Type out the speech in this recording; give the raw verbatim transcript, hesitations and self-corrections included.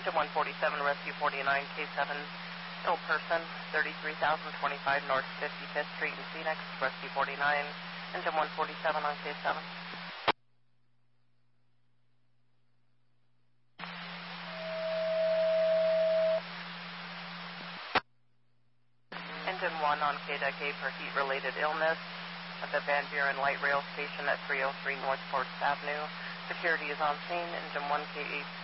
Engine one forty-seven, Rescue forty-nine, K seven, ill person, thirty-three thousand twenty-five North fifty-fifth Street in Phoenix, Rescue forty-nine, Engine one forty-seven on K seven. Engine one on K Deck A for heat-related illness at the Van Buren Light Rail Station at three oh three North Fourth Avenue. Security is on scene. Engine one K eight